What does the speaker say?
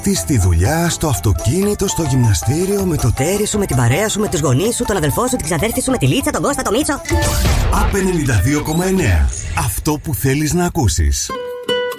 Τι στη δουλειά, στο αυτοκίνητο, στο γυμναστήριο, με το τέρι σου, με την παρέα σου, με τους γονείς σου, τον αδελφό σου, την ξαδέρφη σου, με τη Λίτσα, τον Κώστα, τον Μίτσο. Up 92,9. Αυτό που θέλεις να ακούσεις.